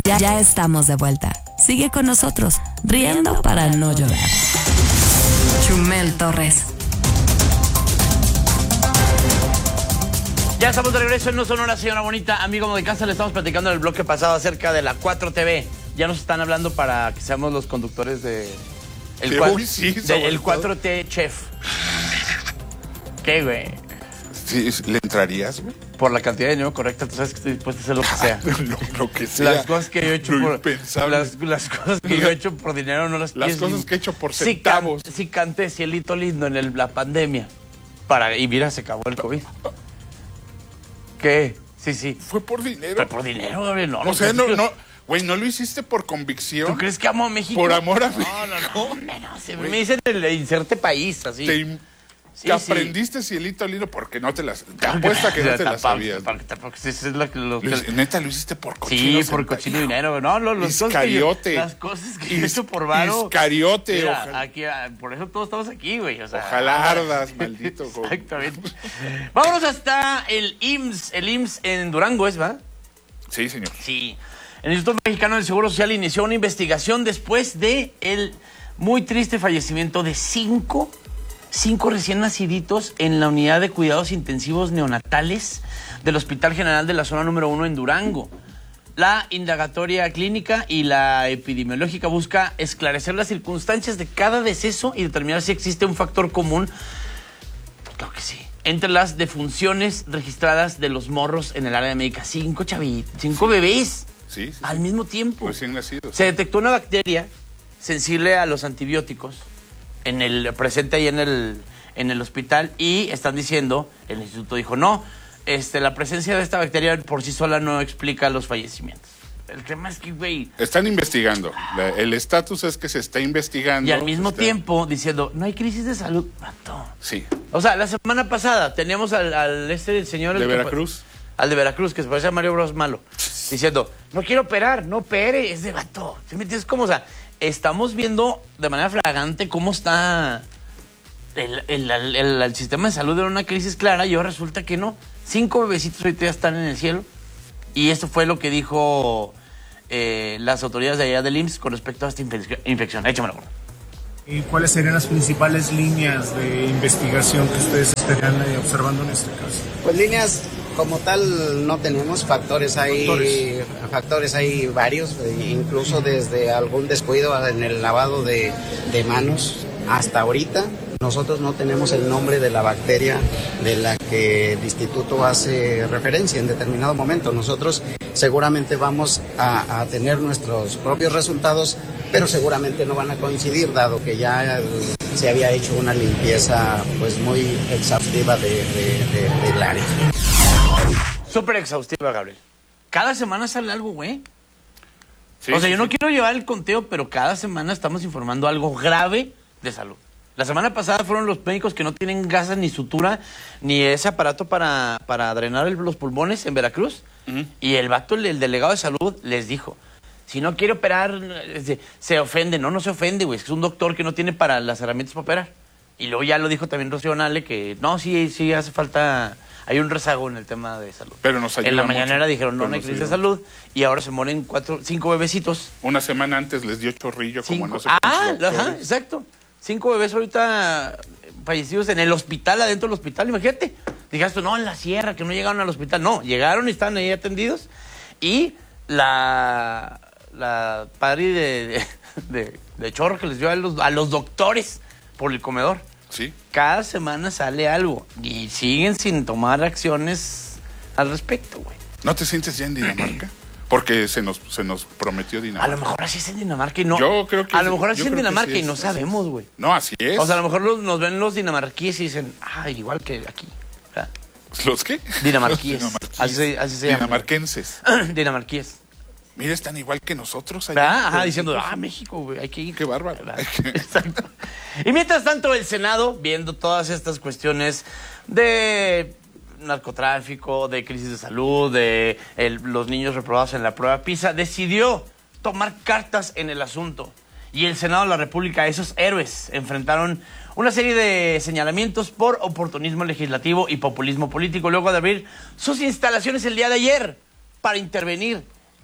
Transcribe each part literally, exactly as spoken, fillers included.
Ya, ya estamos de vuelta. Sigue con nosotros, riendo para no llorar. Chumel Torres. Ya estamos de regreso en No Sonora, señora bonita. Amigo de casa, le estamos platicando en el bloque pasado acerca de la cuatro T V. Ya nos están hablando para que seamos los conductores de... El, sí, cua uy, sí, de, el cuatro T Chef. ¿Qué, güey? Sí, ¿le entrarías, güey? Por la cantidad de dinero correcta, tú sabes que estoy dispuesto a hacer lo que sea. lo, lo que sea. Las cosas que yo he hecho lo por... Las, las cosas que yo he hecho por dinero no las Las pienso. cosas que he hecho por sí, centavos. Can, sí canté Cielito Lindo en el, la pandemia. Para, y mira, se acabó el COVID. ¿Qué? Sí, sí. Fue por dinero. Fue por dinero, güey. No, o no, sea, no, que... no, güey, no lo hiciste por convicción. ¿Tú crees que amo a México? Por amor a México. No, no, no. no, no se, me dicen el inserte país, así. Te, sí, te aprendiste sí. Cielito Lindo porque no te las... Te apuesta que no te las sabías. Porque, porque, porque es lo que... Lo, lo, neta, lo hiciste por cochino. Sí, por cochino dinero. No, no, los Iscariote. Las cosas que yo he hecho por varo. Iscariote. Mira, ojalá. Aquí, por eso todos estamos aquí, güey. O sea, ojalá ardas, maldito. Exactamente. Vámonos hasta el I M S S. El I M S S en Durango, ¿es, va? Sí, señor. Sí. El Instituto Mexicano del Seguro Social inició una investigación después de el muy triste fallecimiento de cinco, cinco recién naciditos en la unidad de cuidados intensivos neonatales del Hospital General de la Zona Número uno en Durango. La indagatoria clínica y la epidemiológica busca esclarecer las circunstancias de cada deceso y determinar si existe un factor común, creo que sí, entre las defunciones registradas de los morros en el área médica. Cinco chavitos, cinco sí. bebés. Sí, sí, al sí. mismo tiempo. Recién nacidos. Se detectó una bacteria sensible a los antibióticos en el presente ahí en el, en el hospital y están diciendo, el instituto dijo, no, este, la presencia de esta bacteria por sí sola no explica los fallecimientos. El tema es que, güey... Están investigando. El estatus es que se está investigando. Y al mismo está... tiempo diciendo, no hay crisis de salud. Mato. Sí. O sea, la semana pasada teníamos al, al este, el señor... ¿De el Veracruz? Que, al de Veracruz, que se parece a Mario Bros Malo. Diciendo, no quiero operar, no opere, es de vato. ¿Sí me entiendes cómo? O sea, estamos viendo de manera flagrante cómo está el, el, el, el, el sistema de salud en una crisis clara y ahora resulta que no. Cinco bebecitos ahorita ya están en el cielo y esto fue lo que dijo eh, las autoridades de allá del I M S S con respecto a esta infección. Échamelo. ¿Y cuáles serían las principales líneas de investigación que ustedes estarían eh, observando en este caso? Pues líneas como tal no tenemos, factores hay, factores, factores hay varios, incluso desde algún descuido en el lavado de, de manos hasta ahorita. Nosotros no tenemos el nombre de la bacteria de la que el instituto hace referencia en determinado momento. Nosotros seguramente vamos a, a tener nuestros propios resultados, pero seguramente no van a coincidir, dado que ya se había hecho una limpieza pues muy exhaustiva de, de, de, del área. Súper exhaustiva, Gabriel. Cada semana sale algo, güey. Sí, o sea, sí, yo no sí. quiero llevar el conteo, pero cada semana estamos informando algo grave de salud. La semana pasada fueron los médicos que no tienen gasas ni sutura, ni ese aparato para, para drenar el, los pulmones en Veracruz. Uh-huh. Y el vato, el, el delegado de salud, les dijo, si no quiere operar, se, se ofende. No, no se ofende, güey. Es un doctor que no tiene para las herramientas para operar. Y luego ya lo dijo también Rocío Nale, que no, sí, sí hace falta... Hay un rezago en el tema de salud. Pero nos ayuda En la mucho. mañanera dijeron, no, Pero no hay nos crisis de ayuda. salud. Y ahora se mueren cuatro, cinco bebecitos. Una semana antes les dio chorrillo Cinco. como no sé Ah, cuántos ajá, doctores. exacto. Cinco bebés ahorita fallecidos en el hospital, adentro del hospital, imagínate. Dijiste, no, en la sierra, que no llegaron al hospital. No, llegaron y están ahí atendidos. Y la, la padre de, de, de, de chorro que les dio a los, a los doctores por el comedor. Sí. Cada semana sale algo y siguen sin tomar acciones al respecto, güey. ¿No te sientes ya en Dinamarca? Porque se nos, se nos prometió Dinamarca. A lo mejor así es en Dinamarca y no. Yo creo que A lo sí, mejor así yo es en creo que Dinamarca sí y no es, sabemos, güey. No, así es. O sea, a lo mejor los, nos ven los dinamarquíes y dicen, ah, igual que aquí. O sea, ¿Los qué? Dinamarquíes. Los dinamarquíes. Así se, así se llama. Dinamarquenses. Dinamarquíes. Mira, están igual que nosotros allá. ¿Verdad? Ajá, diciendo, ah, México, güey, hay que ir. Qué bárbaro. Exacto. Y mientras tanto, el Senado, viendo todas estas cuestiones de narcotráfico, de crisis de salud, de el, los niños reprobados en la prueba PISA, decidió tomar cartas en el asunto. Y el Senado de la República, esos héroes, enfrentaron una serie de señalamientos por oportunismo legislativo y populismo político, luego de abrir sus instalaciones el día de ayer para intervenir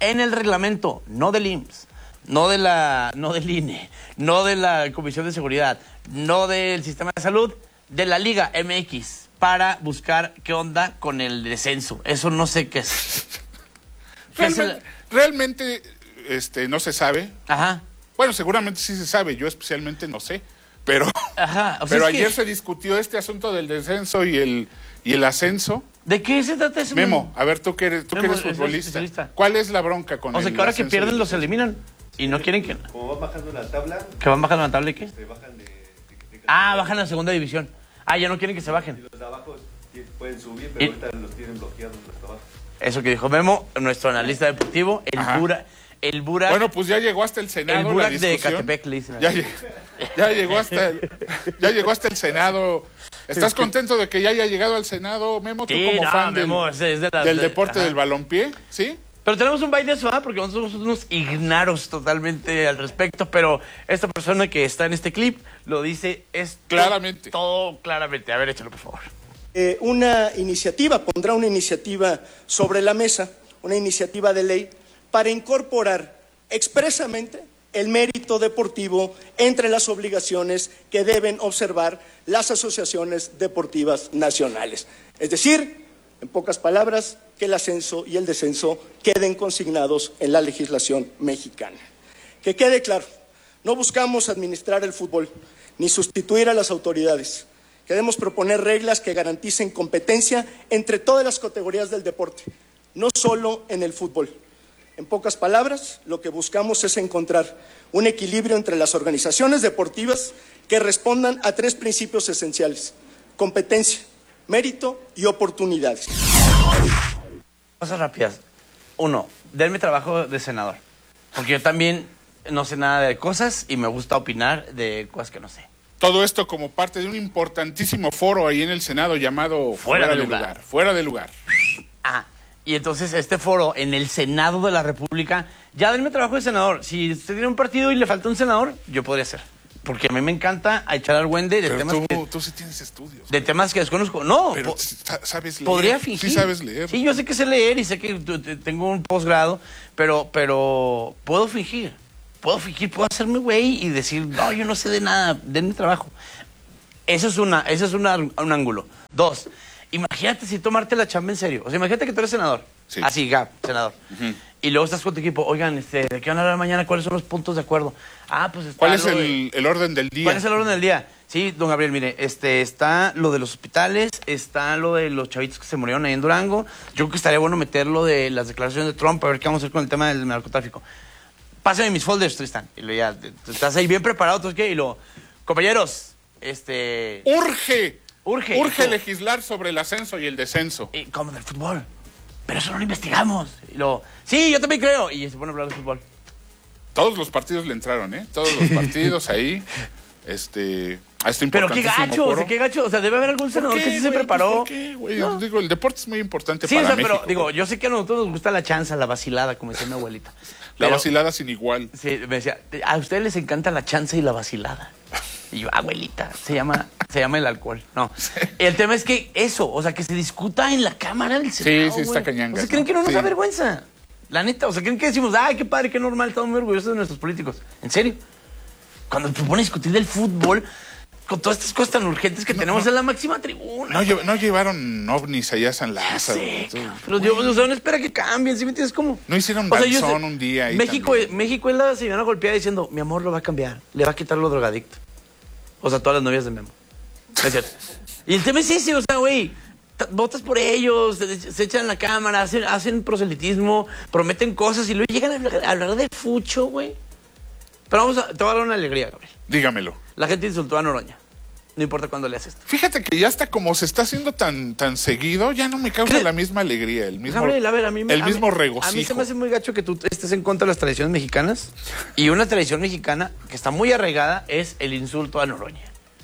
en el reglamento, no del I M S S, no de la, no del I N E, no de la Comisión de Seguridad, no del Sistema de Salud, de la Liga M X, para buscar qué onda con el descenso. Eso no sé qué es. ¿Qué es Realmente, el... realmente este, no se sabe. Ajá. Bueno, seguramente sí se sabe, yo especialmente no sé. Pero, Ajá, o sea, pero es ayer que... se discutió este asunto del descenso y el, y el ascenso. ¿De qué se trata eso? Memo, a ver, tú que eres, tú que Memo, eres es futbolista, especialista. ¿cuál es la bronca con O el sea, que ahora que ascenso pierden y el los descenso? eliminan y no quieren que... Como van bajando la tabla, ¿Que van bajando la tabla y qué? se bajan de, de- de- Ah, bajan a la segunda división. Ah, ya no quieren que se Y bajen. los de abajo ti- pueden subir, Y- pero ahorita los tienen bloqueados los de abajo. Eso que dijo Memo, nuestro analista deportivo, el Ajá. Burak... El Burak... Bueno, pues ya llegó hasta el Senado el la Burak de discusión. Catepec, le dicen. Ya, lle- ya llegó hasta el, ya llegó hasta el Senado. ¿Estás contento de que ya haya llegado al Senado, Memo? Tú Sí, como no, fan Memo, del, es- es de la- del de- deporte ajá. del balompié, ¿sí? Pero tenemos un baile de eso, ¿ah? Porque nosotros somos unos ignaros totalmente al respecto, pero esta persona que está en este clip lo dice es Claramente. todo claramente. A ver, échalo, por favor. Eh, una iniciativa, pondrá una iniciativa sobre la mesa, una iniciativa de ley para incorporar expresamente el mérito deportivo entre las obligaciones que deben observar las asociaciones deportivas nacionales. Es decir, en pocas palabras, que el ascenso y el descenso queden consignados en la legislación mexicana. Que quede claro, no buscamos administrar el fútbol ni sustituir a las autoridades. Queremos proponer reglas que garanticen competencia entre todas las categorías del deporte, no solo en el fútbol. En pocas palabras, lo que buscamos es encontrar un equilibrio entre las organizaciones deportivas que respondan a tres principios esenciales: competencia, mérito y oportunidades. Cosas rápidas. Uno, denme trabajo de senador. Porque yo también no sé nada de cosas y me gusta opinar de cosas que no sé. Todo esto como parte de un importantísimo foro ahí en el Senado llamado Fuera de lugar. Fuera de lugar. Ah, y entonces este foro en el Senado de la República, ya denme trabajo de senador. Si usted tiene un partido y le falta un senador, yo podría ser. Porque a mí me encanta echar al güende de Pero temas tú, que, tú sí tienes estudios. de temas que desconozco. No, Pero po- sa- sabes leer. podría fingir. Sí sabes leer. Sí, yo sé que sé leer y sé que tu- te- tengo un posgrado, pero, pero puedo fingir. Puedo fingir, puedo hacerme güey y decir, no, yo no sé de nada, denme trabajo. Eso es, una, eso es una, un ángulo. Dos, imagínate si tomarte la chamba en serio. O sea, imagínate que tú eres senador. Sí. Así, Gap, senador. Y luego estás con tu equipo, oigan, este, ¿de qué van a hablar mañana? ¿Cuáles son los puntos de acuerdo? Ah, pues está ¿Cuál es lo de- el, el orden del día? ¿Cuál es el orden del día? Sí, don Gabriel, mire, este, está lo de los hospitales, está lo de los chavitos que se murieron ahí en Durango. Yo creo que estaría bueno meter lo de las declaraciones de Trump, a ver qué vamos a hacer con el tema del narcotráfico. Pásame mis folders, Tristan. Y lo ya, te- estás ahí bien preparado, ¿tú qué? Y lo, compañeros, este... Urge. Urge. Urge Eso. legislar sobre el ascenso y el descenso. Y, como del fútbol. Pero eso no lo investigamos. Y lo, sí, yo también creo. Y se pone a hablar de fútbol. Todos los partidos le entraron, ¿eh? Todos los partidos ahí. Este. A este Pero qué importantísimo gacho, o foro. sea, qué gacho. O sea, debe haber algún ¿Por senador qué, que sí se güey? preparó. ¿Por qué, güey? No. Digo, el deporte es muy importante Sí, para o sea, México. pero digo, yo sé que a nosotros nos gusta la chanza, la vacilada, como decía mi abuelita. La Pero- vacilada sin igual. Sí, me decía, a ustedes les encanta la chanza y la vacilada. Y yo, abuelita, se llama, se llama el alcohol. No. El tema es que eso, o sea, que se discuta en la Cámara del Senado. sí, está güey. cañangas, O sea, creen ¿no? que no nos Sí. da vergüenza. La neta, o sea, creen que decimos, ay, qué padre, qué normal, estamos muy orgullosos de nuestros políticos. ¿En serio? Cuando te pones a discutir del fútbol, con todas estas cosas tan urgentes que tenemos en la máxima tribuna. No, lle- no llevaron ovnis allá a San Lázaro. Sí, Tú- cabrón, pero yo, o sea, no espera que cambien, ¿sí me entiendes cómo? No hicieron O sea, yo danzón sé- un día ahí México, también. México es la señora golpeada diciendo, mi amor lo va a cambiar, le va a quitar lo drogadicto. O sea, todas las novias de Memo. No es cierto. Y el tema es ese, o sea, güey, t- votas por ellos, se, se echan en la cámara, hacen, hacen proselitismo, prometen cosas y luego llegan a hablar, a hablar de fucho, güey. Pero vamos a, te voy a dar una alegría, Gabriel. Dígamelo. La gente insultó a Noroña. No importa cuándo le haces esto. Fíjate que ya hasta como se está haciendo tan, tan seguido, ya no me causa ¿Qué? la misma alegría, el mismo, Gabriel, a ver, a mí me- el a mí- mismo regocijo. A mí se me hace muy gacho que tú estés en contra de las tradiciones mexicanas. Y una tradición mexicana que está muy arraigada es el insulto a Noroña.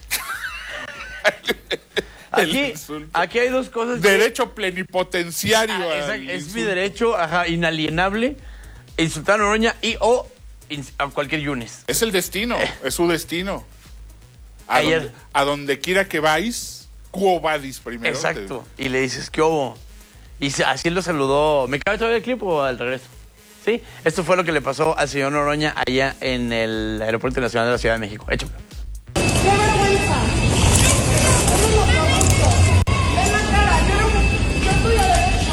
El Aquí, insulto. aquí hay dos cosas. que- Derecho plenipotenciario. Ah, al exacto, es mi insulto. derecho, ajá, inalienable, insultar a Noroña y o ins- a cualquier Yunes. Es el destino, es su destino. A, Ayer- donde, a donde quiera que vais, quo vadis primero. Exacto. Y le dices, ¿qué hubo? Y se- así lo saludó. ¿Me cabe todavía el clip o al regreso? ¿sí? Esto fue lo que le pasó al señor Noroña allá en el Aeropuerto Internacional de la Ciudad de México. Hecho. ¡Qué vergüenza! ¡Ven la cara! Yo, yo estoy a derecho.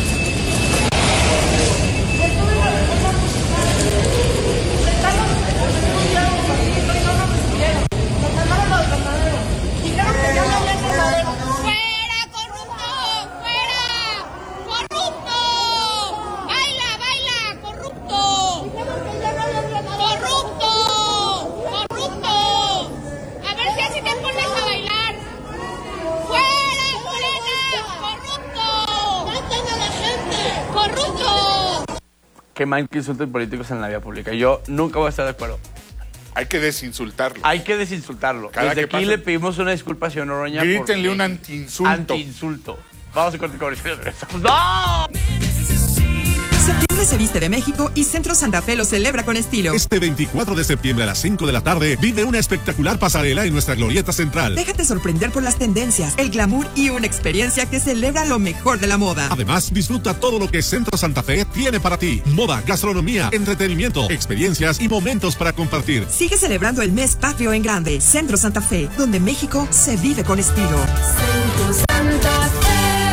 Estoy a derecho. Estamos estudiados aquí, no nos recibieron. Nos mandaron los ganaderos. Dijeron que ya no había ganaderos. ¡Fuera, corrupto! ¡Fuera! ¡Corrupto! ¡Baila, baila! ¡Corrupto! Dijeron que ya no había ganaderos. ¡Corrupto! ¡Corrupto! A ver si así te pones a bailar. ¡Fuera, Morena! ¡Corrupto! ¡Maten a la gente! ¡Corrupto! Qué mal que insulten políticos en la vía pública. Yo nunca voy a estar de acuerdo. Hay que desinsultarlo. Hay que desinsultarlo. Cada Desde que aquí pasa- le pedimos una disculpa al señor Noroña. Grítenle porque- un antiinsulto. Antiinsulto. Vamos a cortar comercial. Regresamos. ¡No! Septiembre se viste de México y Centro Santa Fe lo celebra con estilo. Este veinticuatro de septiembre a las cinco de la tarde vive una espectacular pasarela en nuestra glorieta central. Déjate sorprender por las tendencias, el glamour y una experiencia que celebra lo mejor de la moda. Además, disfruta todo lo que Centro Santa Fe tiene para ti. Moda, gastronomía, entretenimiento, experiencias y momentos para compartir. Sigue celebrando el mes patrio en grande. Centro Santa Fe, donde México se vive con estilo. Centro Santa Fe.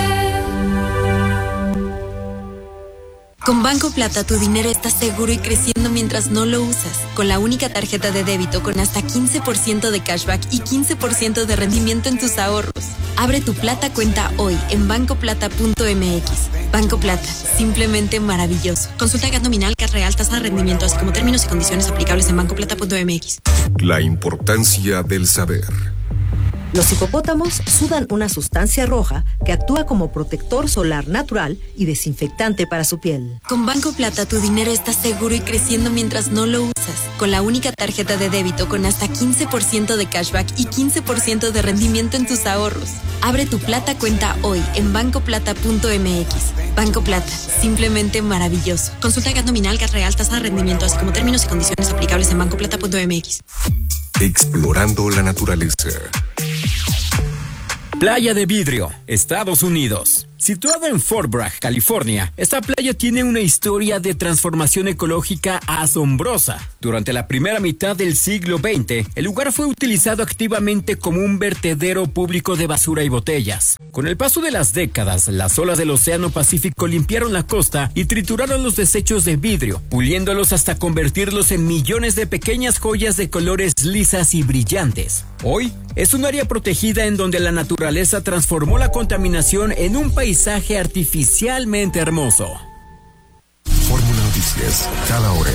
Con Banco Plata tu dinero está seguro y creciendo mientras no lo usas. Con la única tarjeta de débito con hasta quince por ciento de cashback y quince por ciento de rendimiento en tus ahorros. Abre tu Plata cuenta hoy en banco plata punto m x. Banco Plata, simplemente maravilloso. Consulta gas nominal, gas real, tasa de rendimiento, así como términos y condiciones aplicables en banco plata punto m x. La importancia del saber. Los hipopótamos sudan una sustancia roja que actúa como protector solar natural y desinfectante para su piel. Con Banco Plata tu dinero está seguro y creciendo mientras no lo usas. Con la única tarjeta de débito con hasta quince por ciento de cashback y quince por ciento de rendimiento en tus ahorros. Abre tu Plata cuenta hoy en banco plata punto m x. Banco Plata, simplemente maravilloso. Consulta gas nominal, gas real, tasa de rendimiento, así como términos y condiciones aplicables en banco plata punto m x. Explorando la naturaleza. Playa de Vidrio, Estados Unidos. Situado en Fort Bragg, California, esta playa tiene una historia de transformación ecológica asombrosa. Durante la primera mitad del siglo veinte, el lugar fue utilizado activamente como un vertedero público de basura y botellas. Con el paso de las décadas, las olas del Océano Pacífico limpiaron la costa y trituraron los desechos de vidrio, puliéndolos hasta convertirlos en millones de pequeñas joyas de colores lisas y brillantes. Hoy, es un área protegida en donde la naturaleza transformó la contaminación en un paisaje artificialmente hermoso. Fórmula Noticias, cada hora.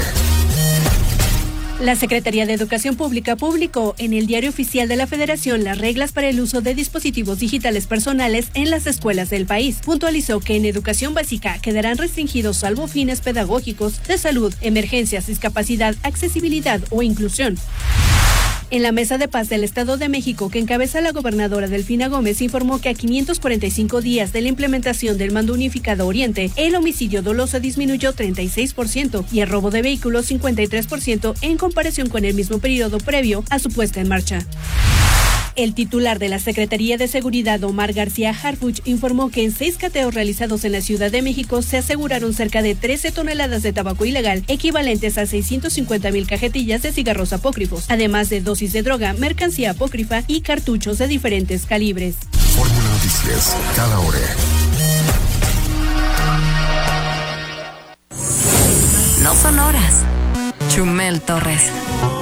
La Secretaría de Educación Pública publicó en el Diario Oficial de la Federación las reglas para el uso de dispositivos digitales personales en las escuelas del país. Puntualizó que en educación básica quedarán restringidos salvo fines pedagógicos, de salud, emergencias, discapacidad, accesibilidad o inclusión. En la Mesa de Paz del Estado de México, que encabeza la gobernadora Delfina Gómez, informó que a quinientos cuarenta y cinco días de la implementación del Mando Unificado Oriente, el homicidio doloso disminuyó treinta y seis por ciento y el robo de vehículos cincuenta y tres por ciento en comparación con el mismo periodo previo a su puesta en marcha. El titular de la Secretaría de Seguridad, Omar García Harfuch, informó que en seis cateos realizados en la Ciudad de México se aseguraron cerca de trece toneladas de tabaco ilegal, equivalentes a seiscientos cincuenta mil cajetillas de cigarros apócrifos, además de dosis de droga, mercancía apócrifa y cartuchos de diferentes calibres. Fórmula Noticias, cada hora. No son horas. Chumel Torres.